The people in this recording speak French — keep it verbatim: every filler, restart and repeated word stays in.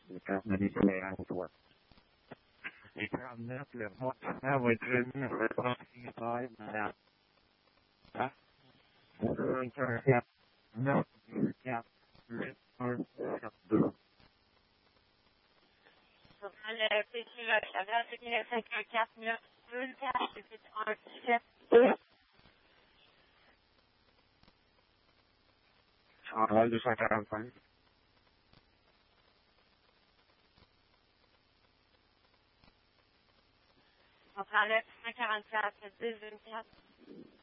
the company plan for the prominent level within the company by that. Intercept, not intercept, or do. Donc, le petit chaveur, c'est qu'il y a cinquante-quatre neuf, deux quatre, c'est un sept deux. Chantal deux cent quarante-cinq. On prend le cent quarante-quatre, dix vingt-quatre.